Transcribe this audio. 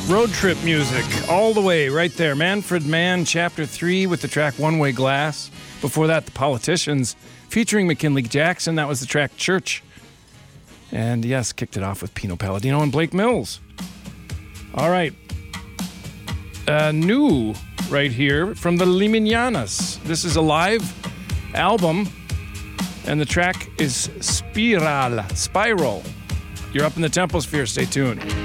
Road trip music all the way right there. Manfred Mann, Chapter 3 with the track One Way Glass. Before that, The Politicians featuring McKinley Jackson. That was the track Church. And yes, kicked it off with Pino Palladino and Blake Mills. All right. New right here from the Liminianas. This is a live album, and the track is Spiral. You're up in the Temposphere. Stay tuned.